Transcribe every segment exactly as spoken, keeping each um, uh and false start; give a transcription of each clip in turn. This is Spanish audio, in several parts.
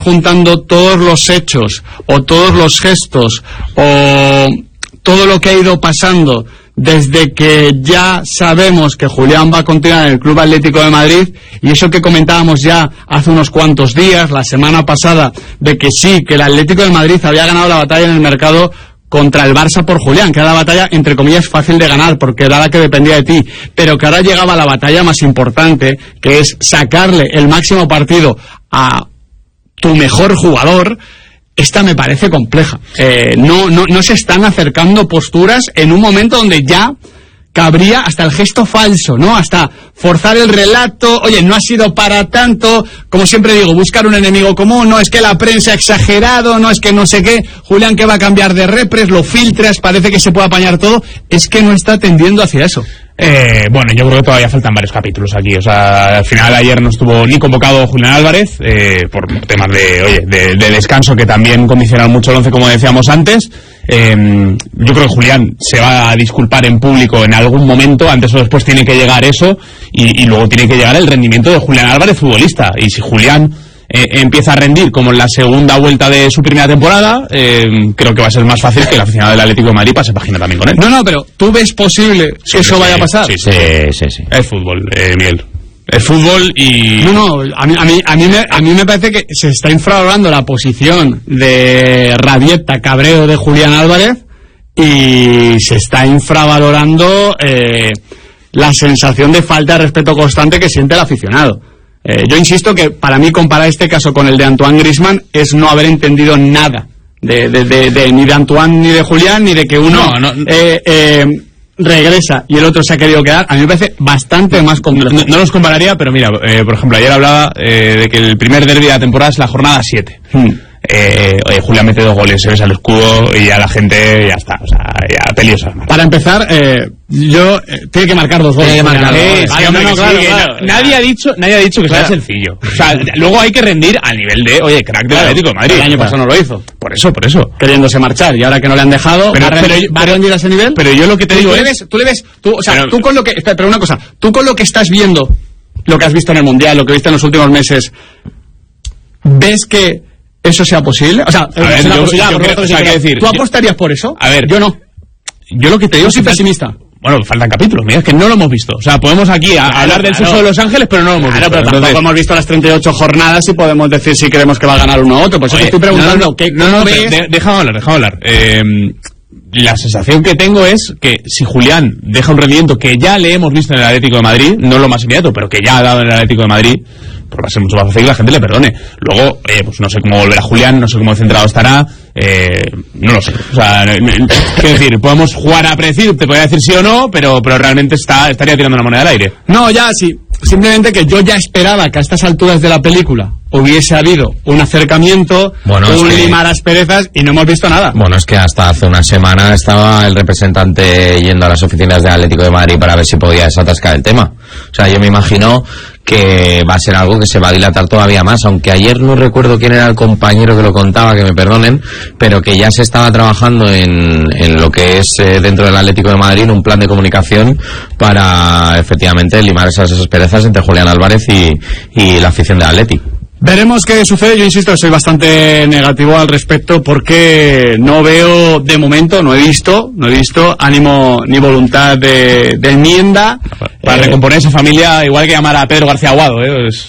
juntando todos los hechos o todos los gestos o todo lo que ha ido pasando desde que ya sabemos que Julián va a continuar en el Club Atlético de Madrid, y eso que comentábamos ya hace unos cuantos días, la semana pasada, de que sí, que el Atlético de Madrid había ganado la batalla en el mercado contra el Barça por Julián, que era la batalla, entre comillas, fácil de ganar, porque era la que dependía de ti, pero que ahora llegaba la batalla más importante, que es sacarle el máximo partido a tu mejor jugador. Esta me parece compleja. Eh, no, no, no se están acercando posturas en un momento donde ya cabría hasta el gesto falso, ¿no? Hasta forzar el relato. Oye, no ha sido para tanto. Como siempre digo, buscar un enemigo común. No es que la prensa ha exagerado, no es que no sé qué. Julián que va a cambiar de repres, lo filtras, parece que se puede apañar todo. Es que no está tendiendo hacia eso. Eh, bueno, yo creo que todavía faltan varios capítulos aquí. O sea, al final ayer no estuvo ni convocado Julián Álvarez, eh, por temas de, oye, de, de descanso que también condicionan mucho el once, como decíamos antes. Eh, yo creo que Julián se va a disculpar en público en algún momento, antes o después tiene que llegar eso, y, y luego tiene que llegar el rendimiento de Julián Álvarez, futbolista. Y si Julián eh, empieza a rendir como en la segunda vuelta de su primera temporada, eh, creo que va a ser más fácil que el aficionado del Atlético de Madrid pase página también con él. No, no, pero ¿tú ves posible sí, que eso sí, vaya a pasar? Sí, sí, sí, sí, sí. Es fútbol, eh, Miguel. Es fútbol y... No, no, a mí, a mí, a mí, me, a mí me parece que se está infravalorando la posición de rabieta, cabreo de Julián Álvarez, y se está infravalorando eh, la sensación de falta de respeto constante que siente el aficionado. Eh, yo insisto que para mí comparar este caso con el de Antoine Griezmann es no haber entendido nada de, de, de, de ni de Antoine ni de Julián, ni de que uno no, no, eh, eh, regresa y el otro se ha querido quedar. A mí me parece bastante más complejo. No, no los compararía, pero mira, eh, por ejemplo, ayer hablaba eh, de que el primer derbi de la temporada es la jornada siete. Hmm. Eh, oye, Julián mete dos goles, se besa el escudo y ya la gente ya está, o sea, ya peliosa. Para empezar, eh, yo eh, tiene que marcar dos goles. Tiene que marcar eh, dos goles. No, no, claro, claro. Nadie ha dicho, nadie ha dicho que claro. sea sencillo. O sea, luego hay que rendir al nivel de, oye, crack del claro, Atlético de Madrid. El año pasado no lo hizo. Por eso, por eso. Queriéndose marchar, y ahora que no le han dejado, pero, ¿va a rendir, ¿va a rendir a ese nivel? Pero yo lo que te digo ¿Tú es... Le ves, tú le ves, tú, o sea, pero, tú con lo que, pero una cosa, tú con lo que estás viendo, lo que has visto en el Mundial, lo que viste en los últimos meses, ¿ves que eso sea posible? O sea, a ver, yo, yo creo, o sea, que decir, ¿tú apostarías por eso? A ver, yo no. Yo lo que te digo yo soy pesimista. Bueno, faltan capítulos, mira, es que no lo hemos visto. O sea, podemos aquí a, claro, hablar del claro. suceso de Los Ángeles, pero no lo hemos claro, visto. Pero tampoco Entonces, hemos visto las treinta y ocho jornadas y podemos decir si creemos que va a ganar uno u otro. Pues oye, estoy preguntando, no, no, ¿qué no, no, ves? de, déjame hablar, déjame hablar. Eh, la sensación que tengo es que si Julián deja un rendimiento que ya le hemos visto en el Atlético de Madrid, no lo más inmediato, pero que ya ha dado en el Atlético de Madrid, pues va a ser mucho más fácil que la gente le perdone. Luego, eh, pues no sé cómo volverá Julián, no sé cómo centrado estará, eh, no lo sé. O sea, no, no, quiero decir, podemos jugar a predecir, te podría decir sí o no, pero, pero realmente está, estaría tirando la moneda al aire. No, ya, sí. Simplemente que yo ya esperaba que a estas alturas de la película hubiese habido un acercamiento, bueno, un es que... limar asperezas, y no hemos visto nada. Bueno, es que hasta hace una semana estaba el representante yendo a las oficinas del Atlético de Madrid para ver si podía desatascar el tema. O sea, yo me imagino que va a ser algo que se va a dilatar todavía más, aunque ayer no recuerdo quién era el compañero que lo contaba, que me perdonen, pero que ya se estaba trabajando en, en lo que es eh, dentro del Atlético de Madrid un plan de comunicación para efectivamente limar esas asperezas entre Julián Álvarez y, y la afición del Atlético. Veremos qué sucede. Yo insisto, soy bastante negativo al respecto porque no veo de momento, no he visto, no he visto ánimo ni voluntad de, de enmienda para eh, recomponer esa familia, igual que llamar a Pedro García Aguado, ¿eh? Es...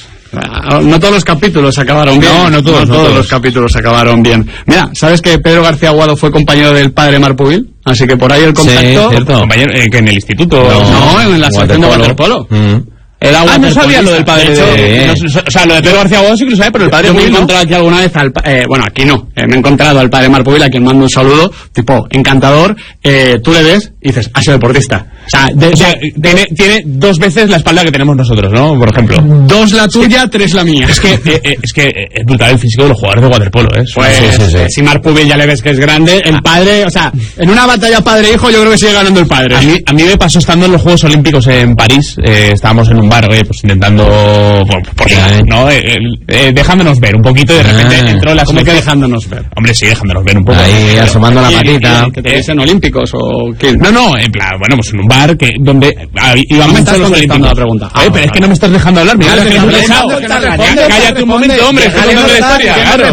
No todos los capítulos acabaron bien. No, no todos, no no todos todos los capítulos acabaron bien. Mira, ¿sabes que Pedro García Aguado fue compañero del padre Marpubil? Así que por ahí el contacto. Sí, cierto. Compañero, eh, que en el instituto. No, no en la sección de waterpolo. Mm. Ah, no sabía lo del padre de, de, de... no, o sea, lo de Pedro García Aguado sí que lo sabe, pero el padre yo me he ¿no? encontrado aquí alguna vez al eh, bueno, aquí no, eh, me he encontrado al padre Marpubil, a quien mando un saludo, tipo encantador. Eh, tú le ves y dices, ha sido deportista. O sea, de, o sea de, tiene, tiene dos veces la espalda que tenemos nosotros, ¿no? Por ejemplo. Dos la tuya, tres la mía. Es que, eh, eh, es que eh, es brutal el físico de los jugadores de waterpolo, ¿eh? Pues, sí, sí, sí. Si Marpubil ya le ves que es grande, el padre, o sea, en una batalla padre-hijo yo creo que sigue ganando el padre. A mí, a mí me pasó estando en los Juegos Olímpicos en París, eh, estábamos en un bar, oye, pues intentando, por, por Sí. ¿no? Eh, eh, dejándonos ver un poquito y de repente Ah. entró la ¿Cómo que selección. dejándonos ver? Hombre, sí, dejándonos ver un poco. Ahí Pero- asomando la y- patita. y- ¿Que te dicen olímpicos o qué? No, no, en plan, bueno, pues en un bar que donde ah, iban No me muchos estás los contestando olímpicos. la pregunta. Oye, Ah, pero es vale, que no me estás dejando hablar, mira, Vale, es que pero muy déjame pesado. que no Ya, responde, cállate un momento, hombre, estoy déjale contando la contar, historia. déjame Claro.